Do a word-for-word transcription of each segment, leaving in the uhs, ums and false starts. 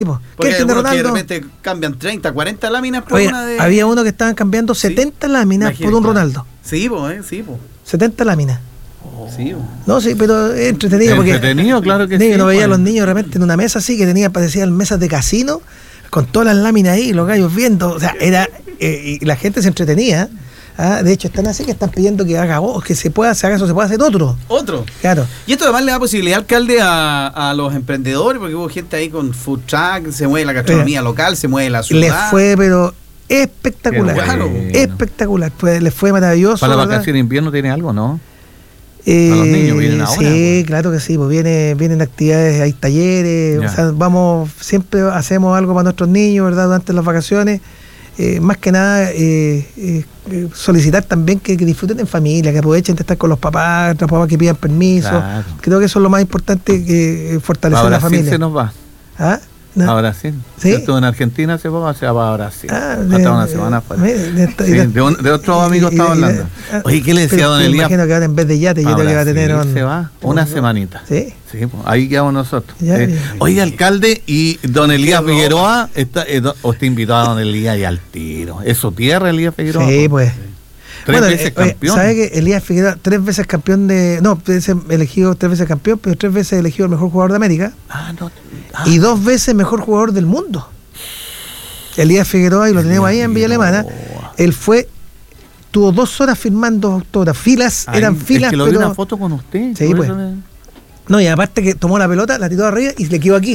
Porque Cristiano Ronaldo, que de repente cambian treinta, cuarenta láminas por oye, una de... había uno que estaban cambiando ¿Sí? setenta láminas Imagínate, por un claro. Ronaldo. Sí, pues, eh, sí, pues. setenta láminas. Sí, po. No, sí, pero es entretenido. Porque Entretenido, claro que sí. Uno veía pues. a los niños de repente en una mesa así, que tenía, parecían mesas de casino, con todas las láminas ahí, los gallos viendo. O sea, era. Eh, y la gente se entretenía. ¿Ah? De hecho, están así que están pidiendo que haga vos, que se pueda hacer eso, se pueda hacer otro. Otro. Claro. Y esto además le da posibilidad, alcalde, a, a los emprendedores, porque hubo gente ahí con food truck, se mueve la gastronomía Pero, local, se mueve la ciudad. Les fue, pero espectacular. Claro. Espectacular. Pues, les fue maravilloso. Para la ¿verdad? vacación de invierno tiene algo, ¿no? Eh, Para los niños vienen ahora. Sí, pues. claro que sí, pues viene, vienen actividades, hay talleres, Ya. o sea, vamos, siempre hacemos algo para nuestros niños, ¿verdad? Durante las vacaciones. Eh, más que nada eh, eh, eh, solicitar también que, que disfruten en familia, que aprovechen de estar con los papás, los papás que pidan permiso. Claro. Creo que eso es lo más importante, que eh, fortalecer Ahora la sí familia. se nos va. ¿Ah? No. A Brasil. ¿Sí? Yo estuve en Argentina hace poco, se va a Brasil. Ah, Hasta de- una semana afuera. de- de- Sí, de, un- de otro amigo y- y- estaba y- hablando. ah, Oye, ¿qué le decía pero don me Elías? imagino que ahora en vez de yate, yo Pa' creo que va a Brasil tener un, se va una un- semanita. ¿Sí? Sí, pues, ahí quedamos nosotros. Ya, Eh, ya. Oye, alcalde, y don Elías Qué Figueroa, está, eh, do- usted invitó a don Elías y al tiro. ¿Es su tierra, Elías Figueroa? Sí, pues. Tres Bueno, veces eh, oye, campeón. ¿sabe que Elías Figueroa, tres veces campeón de. No, tres veces elegido tres veces campeón, pero tres veces elegido el mejor jugador de América Ah, no. Ah, y dos veces mejor jugador del mundo? Elías Figueroa, y lo tenemos ahí en Villa Alemana. Figueroa. Él fue, tuvo dos horas firmando autógrafos, filas, Ahí, eran es filas, que lo vi pero. una foto con usted. Sí, por pues. eso me- No, y aparte que tomó la pelota, la tiró arriba y le quedó aquí.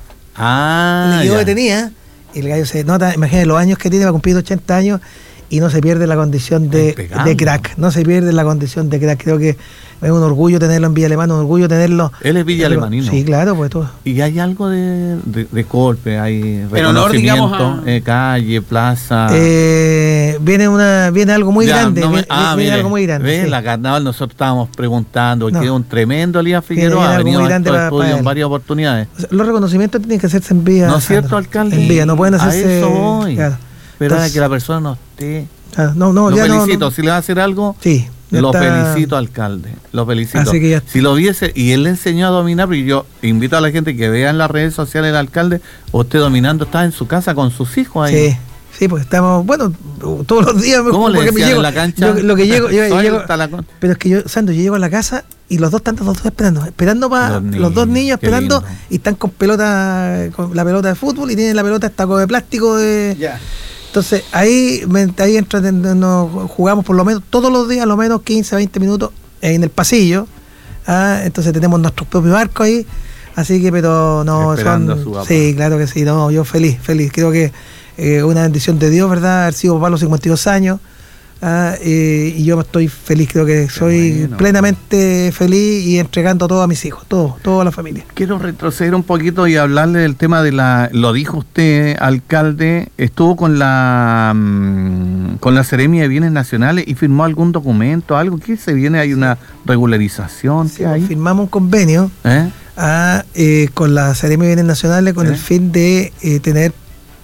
Ah, le quedó ya. detenida. Y el gallo se nota, imagínate los años que tiene, va a cumplir ochenta años y no se pierde la condición de, Impecable. de crack. No se pierde la condición de crack. Creo que es un orgullo tenerlo en Villa Alemana, un orgullo tenerlo. Él es Villa Pero- Alemanino. Sí, claro, pues todo. Y hay algo de, de, de golpe, hay En honor, reconocimiento, digamos, a- eh, calle, plaza. Eh, viene una viene algo muy Ya, grande. no me- viene, ah, viene mire, algo muy grande. ve, sí. la carnaval nosotros estábamos preguntando, No. que es un tremendo Elías Viene- Figueroa, viene ha algo venido muy a grande estos para- estudios para en él. varias oportunidades. O sea, los reconocimientos tienen que hacerse en vía. ¿No es cierto, Sandro. alcalde? En vía, no pueden A hacerse. eso voy. Claro. Pero ahora Entonces- que la persona no esté. Ah, no, no, Lo ya no, felicito, no. si le va a hacer algo, Sí. ya lo está. felicito, alcalde. Lo felicito. Así que ya- Si lo viese, y él le enseñó a dominar, y yo invito a la gente que vea en las redes sociales el alcalde, usted dominando, está en su casa con sus hijos ahí. Sí. Sí, pues estamos, bueno, todos los días. ¿Cómo le porque me decían llego- en la cancha? Yo, lo que llego, yo, yo llego- Suelta la con- pero es que yo, Sandro, yo llego a la casa y los dos están los dos esperando, esperando para Los los, niños, dos niños qué esperando lindo. y están con pelota, con la pelota de fútbol y tienen la pelota esta de plástico de. Ya. Entonces ahí, me- ahí entra, nos jugamos por lo menos todos los días, a lo menos quince, veinte minutos en el pasillo. Ah, entonces tenemos nuestros propios barcos ahí. Así que, pero no, Esperando a su son. papá. Sí, claro que sí, no, yo feliz, feliz. Creo que eh, una bendición de Dios, ¿verdad? Haber sido papá a los cincuenta y dos años. Ah, eh, y yo estoy feliz, creo que soy bueno. plenamente feliz y entregando todo a mis hijos, todo, toda la familia. Quiero retroceder un poquito y hablarle del tema de la, lo dijo usted, alcalde, estuvo con la mm, con la Seremia de Bienes Nacionales y firmó algún documento, algo, ¿qué se viene? ¿Hay una regularización? Sí, ¿Qué hay? firmamos un convenio ¿Eh? a, eh, con la Seremia de Bienes Nacionales con ¿Eh? el fin de eh, tener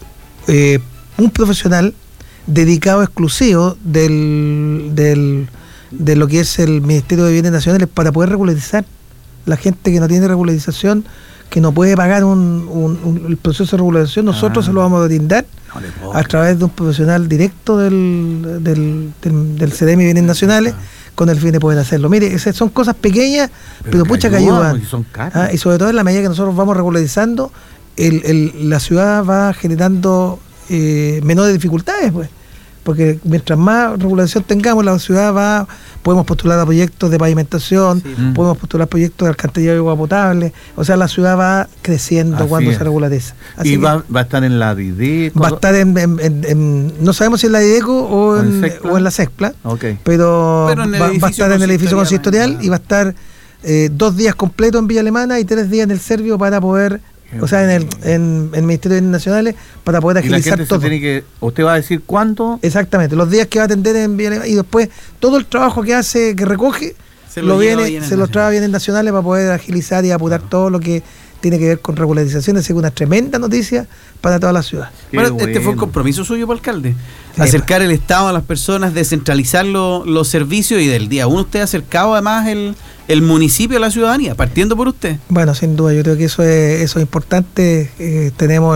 eh, un profesional dedicado exclusivo del, del, de lo que es el Ministerio de Bienes Nacionales para poder regularizar la gente que no tiene regularización, que no puede pagar un, un- un- el proceso de regularización. Nosotros Ah. se lo vamos a brindar No le puedo a través de un profesional directo del, del, del, del C D M y Bienes Nacionales con el fin de poder hacerlo. Mire, esas son cosas pequeñas, pero, pucha que ayudan. porque son caras. Ah, y sobre todo en la medida que nosotros vamos regularizando, el, el, la ciudad va generando eh, menores dificultades, pues. Porque mientras más regulación tengamos, la ciudad va, podemos postular a proyectos de pavimentación, Sí. Mm. podemos postular proyectos de alcantarillado y agua potable. O sea, la ciudad va creciendo Así cuando es. se regulariza. Así y que va, va a estar en la D I D. va a estar en, en- en- en- no sabemos si en la IDECO o ¿O en en, Sexpla? o en la SEXPLA, Ok. pero, Pero en el va, va a edificio estar en el edificio consistorial, consistorial y va a estar eh, dos días completos en Villa Alemana y tres días en el Servio para poder, Qué o sea, en el, bueno. en, en el Ministerio de Bienes Nacionales, para poder Y la agilizar gente se todo. tiene que. ¿Usted va a decir cuánto? Exactamente, los días que va a atender en Villa Alemana y después todo el trabajo que hace, que recoge, Se lo lo lleva viene, Bienes se lo trae a Nacionales. Bienes Nacionales para poder agilizar y apurar todo lo que tiene que ver con regularización, así que una tremenda noticia para toda la ciudad. Bueno, Qué este fue un bueno. compromiso suyo, para alcalde. Sí, Acercar el Estado a las personas, descentralizar lo- los servicios, y del día uno usted ha acercado además el, el municipio a la ciudadanía, partiendo por usted. Bueno, sin duda, yo creo que eso es, eso es importante. Eh, tenemos